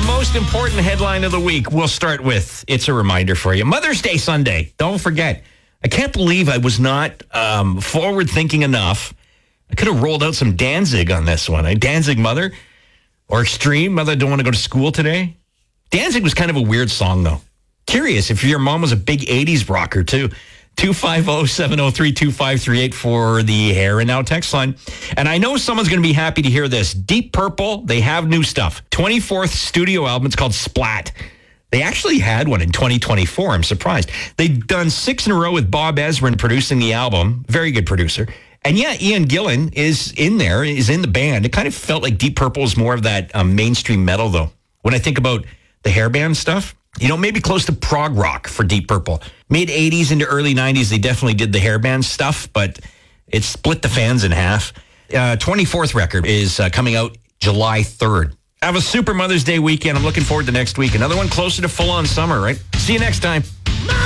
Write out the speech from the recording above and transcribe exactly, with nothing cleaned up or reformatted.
most important headline of the week we'll start with. It's a reminder for you. Mother's Day Sunday. Don't forget. I can't believe I was not um, forward-thinking enough. I could have rolled out some Danzig on this one. Eh? Danzig Mother or Extreme Mother Don't Want to Go to School Today. Danzig was kind of a weird song, though. Curious if your mom was a big eighties rocker, too. two five zero, seven zero three, two five three eight for the Hair and Now text line. And I know someone's going to be happy to hear this. Deep Purple, they have new stuff. twenty-fourth studio album. It's called Splat. They actually had one in twenty twenty-four. I'm surprised. They've done six in a row with Bob Ezrin producing the album. Very good producer. And yeah, Ian Gillan is in there, is in the band. It kind of felt like Deep Purple is more of that um, mainstream metal, though. When I think about the hair band stuff, you know, maybe close to prog rock for Deep Purple. Mid-eighties into early nineties, they definitely did the hair band stuff, but it split the fans in half. Uh, twenty-fourth record is uh, coming out July third. Have a super Mother's Day weekend. I'm looking forward to next week. Another one closer to full-on summer, right? See you next time.